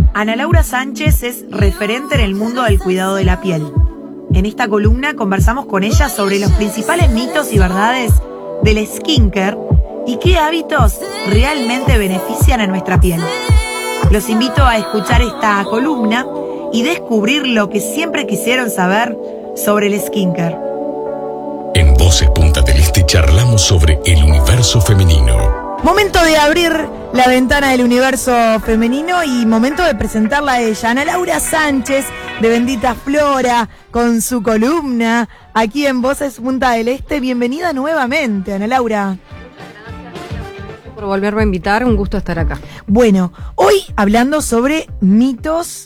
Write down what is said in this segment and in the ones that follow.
Ana Laura Sánchez es referente en el mundo del cuidado de la piel. En esta columna conversamos con ella sobre los principales mitos y verdades del skincare y qué hábitos realmente benefician a nuestra piel. Los invito a escuchar esta columna y descubrir lo que siempre quisieron saber sobre el skincare. En Voces Punta del Este charlamos sobre el universo femenino. Momento de abrir la ventana del universo femenino y momento de presentarla a ella, Ana Laura Sánchez, de Bendita Flora, con su columna aquí en Voces Punta del Este. Bienvenida nuevamente, Ana Laura. Gracias por volverme a invitar, un gusto estar acá. Bueno, hoy hablando sobre mitos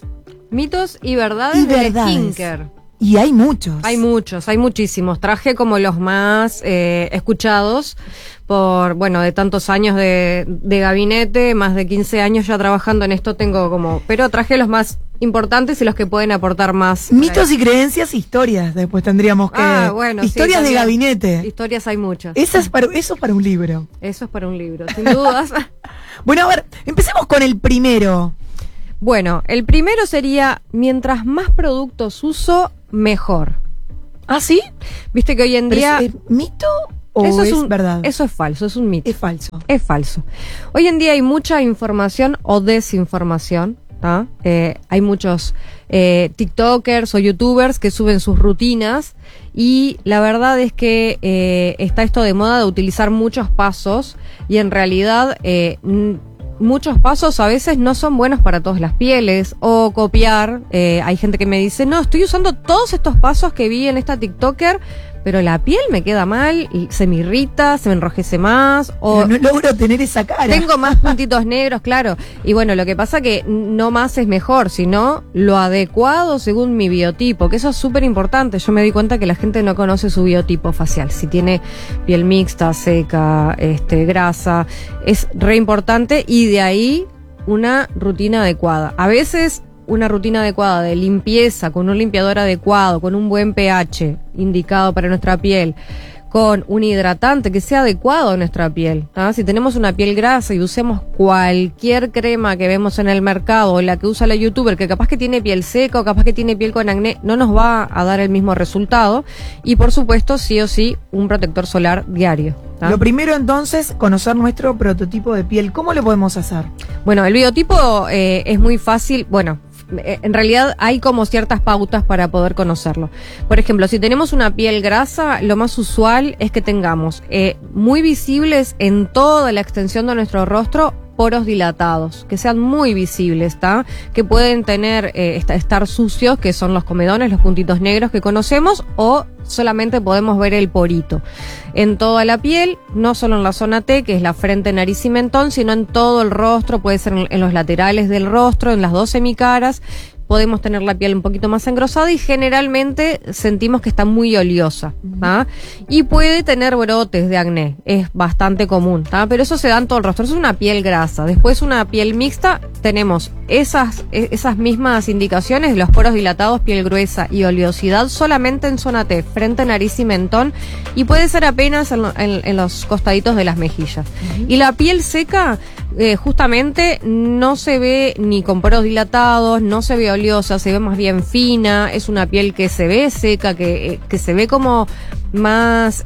y verdades del skincare. Y hay muchos. Hay muchísimos. Traje como los más escuchados por, de tantos años de gabinete, más de 15 años ya trabajando en esto pero traje los más importantes y los que pueden aportar más. Mitos y creencias, historias, después tendríamos que... historias de gabinete. Historias hay muchas. Eso es para un libro. Eso es para un libro, sin dudas. Bueno, a ver, empecemos con el primero. Bueno, el primero sería, mientras más productos uso, mejor. ¿Ah, sí? Viste que hoy en día... ¿Es mito o eso es verdad? Eso es falso, es un mito. Es falso. Es falso. Hoy en día hay mucha información o desinformación. Hay muchos TikTokers o YouTubers que suben sus rutinas y la verdad es que está esto de moda de utilizar muchos pasos y en realidad... muchos pasos a veces no son buenos para todas las pieles o copiar. Hay gente que me dice, no, estoy usando todos estos pasos que vi en esta TikToker, pero la piel me queda mal, y se me irrita, se me enrojece más. O no logro tener esa cara. Tengo más puntitos negros, claro. Y bueno, lo que pasa que no más es mejor, sino lo adecuado según mi biotipo, que eso es súper importante. Yo me di cuenta que la gente no conoce su biotipo facial. Si tiene piel mixta, seca, grasa, es re importante y de ahí una rutina adecuada. A veces una rutina adecuada de limpieza, con un limpiador adecuado, con un buen pH indicado para nuestra piel, con un hidratante que sea adecuado a nuestra piel. Si tenemos una piel grasa y usemos cualquier crema que vemos en el mercado o la que usa la youtuber, que capaz que tiene piel seca o capaz que tiene piel con acné, no nos va a dar el mismo resultado. Y por supuesto, sí o sí, un protector solar diario. Lo primero entonces, conocer nuestro prototipo de piel. ¿Cómo lo podemos hacer? Bueno, el biotipo es muy fácil. En realidad hay como ciertas pautas para poder conocerlo. Por ejemplo, si tenemos una piel grasa, lo más usual es que tengamos muy visibles en toda la extensión de nuestro rostro poros dilatados, que sean muy visibles, que pueden tener estar sucios, que son los comedones, los puntitos negros que conocemos, o solamente podemos ver el porito. En toda la piel, no solo en la zona T, que es la frente, nariz y mentón, sino en todo el rostro, puede ser en los laterales del rostro, en las dos semicaras. Podemos tener la piel un poquito más engrosada y generalmente sentimos que está muy oleosa, y puede tener brotes de acné, es bastante común, pero eso se da en todo el rostro. Eso es una piel grasa. Después una piel mixta, tenemos esas mismas indicaciones, los poros dilatados, piel gruesa y oleosidad solamente en zona T, frente, nariz y mentón, y puede ser apenas en los costaditos de las mejillas. Y la piel seca, justamente no se ve ni con poros dilatados, no se ve oleosa, se ve más bien fina, es una piel que se ve seca, que se ve como más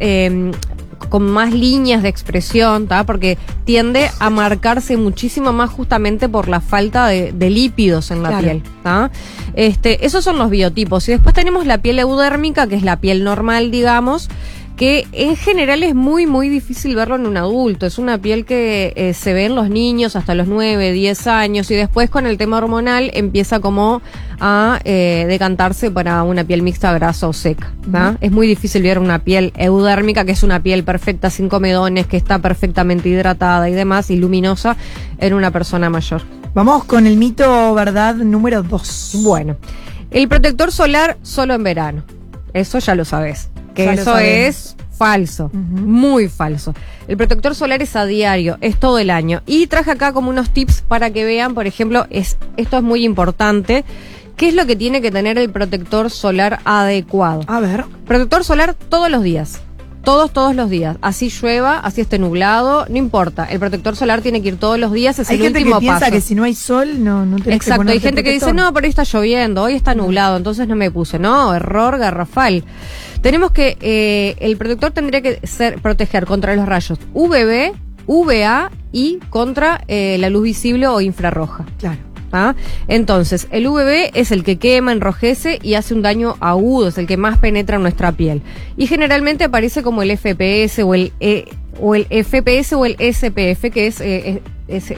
con más líneas de expresión, porque tiende a marcarse muchísimo más justamente por la falta de lípidos en la piel. Esos son los biotipos. Y después tenemos la piel eudérmica, que es la piel normal, digamos, que en general es muy, muy difícil verlo en un adulto. Es una piel que se ve en los niños hasta los 9, 10 años y después con el tema hormonal empieza como a decantarse para una piel mixta, grasa o seca. Es muy difícil ver una piel eudérmica, que es una piel perfecta, sin comedones, que está perfectamente hidratada y demás, y luminosa en una persona mayor. Vamos con el mito verdad número 2. Bueno, el protector solar solo en verano. Eso ya lo sabés. Que eso es falso, muy falso. El protector solar es a diario, es todo el año. Y traje acá como unos tips para que vean, por ejemplo, esto es muy importante. ¿Qué es lo que tiene que tener el protector solar adecuado? A ver. Protector solar todos los días. Todos los días. Así llueva, así esté nublado, no importa. El protector solar tiene que ir todos los días, es el último paso. Hay gente que piensa que si no hay sol, no tenés que ponerte Exacto, hay gente que dice, protector. no, pero hoy está lloviendo, hoy está nublado, entonces no me puse. No, error garrafal. Tenemos que, el protector tendría que proteger contra los rayos UVB, UVA y contra la luz visible o infrarroja. Claro. ¿Ah? Entonces, el UVB es el que quema, enrojece y hace un daño agudo, es el que más penetra en nuestra piel. Y generalmente aparece como el FPS o el FPS o el SPF, que es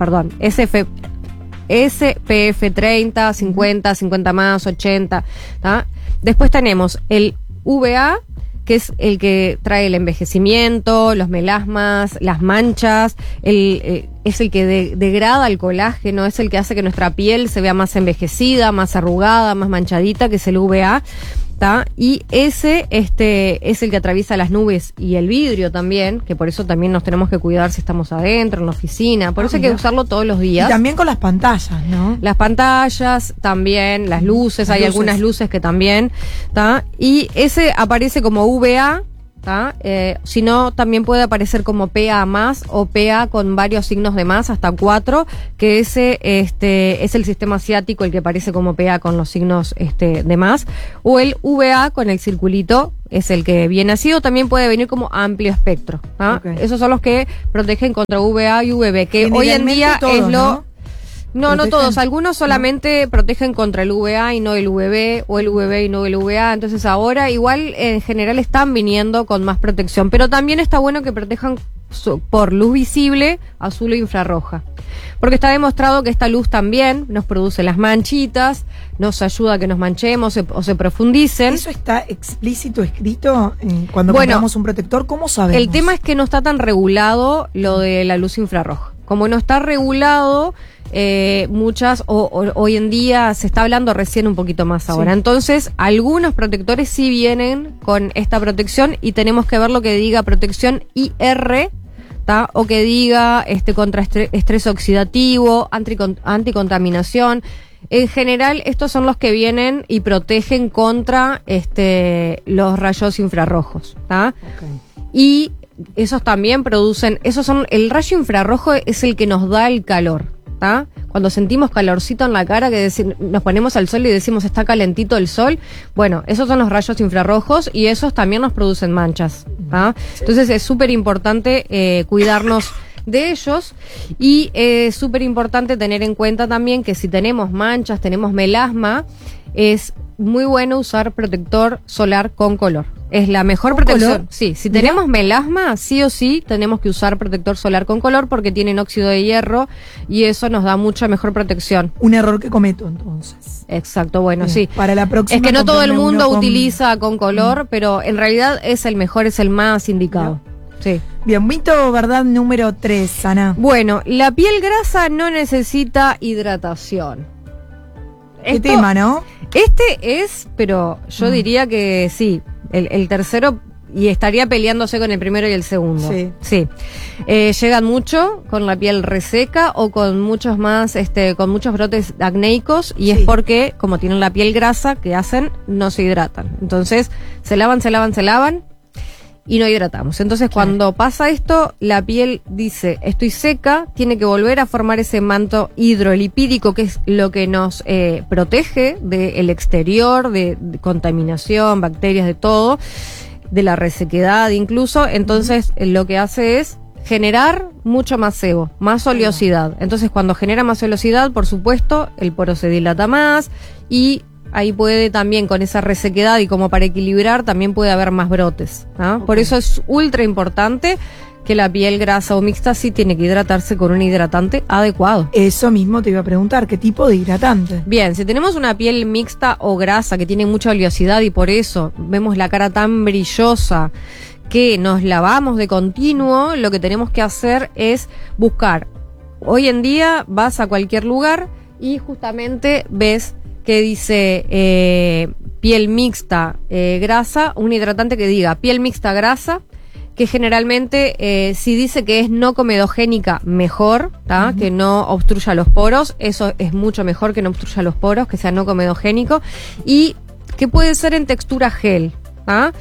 SPF 30, 50, 50 más, 80. ¿tá? Después tenemos el UVA, que es el que trae el envejecimiento, los melasmas, las manchas, es el que degrada el colágeno, es el que hace que nuestra piel se vea más envejecida, más arrugada, más manchadita, que es el UVA. ¿tá? Y ese es el que atraviesa las nubes y el vidrio también, que por eso también nos tenemos que cuidar si estamos adentro, en la oficina, por eso hay que usarlo todos los días. Y también con las pantallas, ¿no? Las pantallas también, las luces, hay algunas luces que también, ¿tá? Y ese aparece como UVA, ¿tá? Si no, también puede aparecer como PA más o PA con varios signos de más, hasta 4, que ese es el sistema asiático el que aparece como PA con los signos de más, o el VA con el circulito, es el que viene así, o también puede venir como amplio espectro. Okay. Esos son los que protegen contra VA y UVB, que hoy en día todos, es lo... No todos. Algunos solamente protegen contra el UVA y no el UVB, o el UVB y no el UVA. Entonces ahora igual en general están viniendo con más protección. Pero también está bueno que protejan por luz visible, azul o infrarroja. Porque está demostrado que esta luz también nos produce las manchitas, nos ayuda a que nos manchemos o se profundicen. ¿Eso está explícito escrito cuando compramos un protector? ¿Cómo sabemos? El tema es que no está tan regulado lo de la luz infrarroja. Como no está regulado... hoy en día se está hablando recién un poquito más ahora. Sí. Entonces, algunos protectores sí vienen con esta protección y tenemos que ver lo que diga protección IR, ¿tá? O que diga contra estrés oxidativo, anticontaminación. En general, estos son los que vienen y protegen contra los rayos infrarrojos, ¿tá? Okay. Y esos también producen, el rayo infrarrojo es el que nos da el calor. ¿tá? Cuando sentimos calorcito en la cara, que nos ponemos al sol y decimos está calentito el sol, bueno, esos son los rayos infrarrojos y esos también nos producen manchas. ¿tá? Entonces es súper importante cuidarnos de ellos y es súper importante tener en cuenta también que si tenemos manchas, tenemos melasma, es muy bueno usar protector solar con color. Es la mejor protección. ¿Color? Sí, si tenemos melasma, sí o sí tenemos que usar protector solar con color porque tienen óxido de hierro y eso nos da mucha mejor protección. Un error que cometo entonces. Exacto, bueno, bien, sí. Para la próxima. Es que no todo el mundo utiliza con color, pero en realidad es el mejor, es el más indicado. Sí. Bien, mito, verdad, número 3, Ana. Bueno, la piel grasa no necesita hidratación. Qué tema, ¿no? Pero yo diría que sí, el tercero, y estaría peleándose con el primero y el segundo. Sí. Llegan mucho con la piel reseca o con muchos más, con muchos brotes acnéicos, y es porque, como tienen la piel grasa, ¿qué hacen? No se hidratan. Entonces, se lavan y no hidratamos. Entonces, cuando pasa esto, la piel dice, estoy seca, tiene que volver a formar ese manto hidrolipídico, que es lo que nos protege del exterior, de contaminación, bacterias, de todo, de la resequedad incluso. Entonces, lo que hace es generar mucho más sebo, más oleosidad. Entonces, cuando genera más oleosidad, por supuesto, el poro se dilata más y ahí puede también, con esa resequedad y como para equilibrar, también puede haber más brotes. Okay. Por eso es ultra importante que la piel grasa o mixta sí tiene que hidratarse con un hidratante adecuado. Eso mismo te iba a preguntar, ¿qué tipo de hidratante? Bien, si tenemos una piel mixta o grasa que tiene mucha oleosidad y por eso vemos la cara tan brillosa que nos lavamos de continuo, lo que tenemos que hacer es buscar. Hoy en día vas a cualquier lugar y justamente ves que dice piel mixta grasa, un hidratante que diga piel mixta grasa, que generalmente si dice que es no comedogénica, mejor, ¿tá? Que no obstruya los poros, eso es mucho mejor que no obstruya los poros, que sea no comedogénico, y que puede ser en textura gel, ¿tá?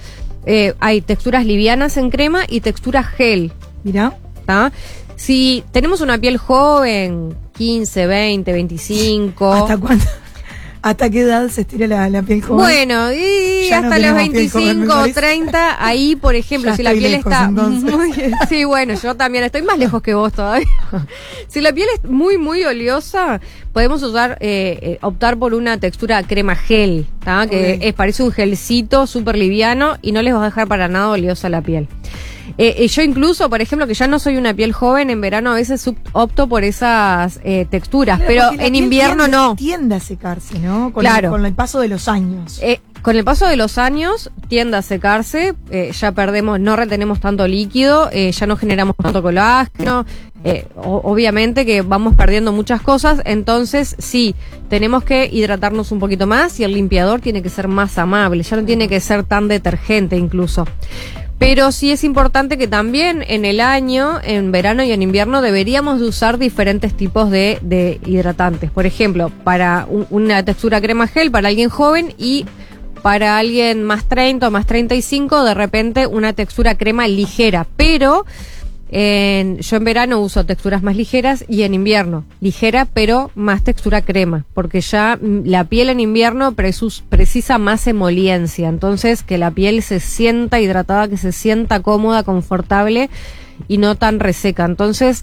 hay texturas livianas en crema y texturas gel. Mirá. ¿Tá? Si tenemos una piel joven, 15, 20, 25... ¿Hasta cuándo? ¿Hasta qué edad se estira la piel joven? Bueno, y Ya hasta no los tenemos piel joven, 25 o me parece. 30, ahí, por ejemplo, Ya si la estoy piel lejos, está entonces. muy... Sí, bueno, yo también estoy más lejos que vos todavía. Si la piel es muy, muy oleosa, podemos optar por una textura crema gel, ¿tá? Que Ok. parece un gelcito súper liviano y no les va a dejar para nada oleosa la piel. Yo incluso, por ejemplo, que ya no soy una piel joven, en verano a veces opto por esas texturas, Claro, pero porque la en piel invierno no. Tiende a secarse, ¿no? Claro. Con el paso de los años. Con el paso de los años tiende a secarse, ya perdemos, no retenemos tanto líquido, ya no generamos tanto colágeno, obviamente que vamos perdiendo muchas cosas, entonces sí, tenemos que hidratarnos un poquito más y el limpiador tiene que ser más amable, ya no tiene que ser tan detergente incluso. Pero sí es importante que también en el año, en verano y en invierno, deberíamos de usar diferentes tipos de hidratantes. Por ejemplo, para una textura crema gel para alguien joven y para alguien más 30 o más 35, de repente una textura crema ligera. Pero yo en verano uso texturas más ligeras y en invierno ligera, pero más textura crema, porque ya la piel en invierno precisa más emoliencia, entonces que la piel se sienta hidratada, que se sienta cómoda, confortable y no tan reseca. Entonces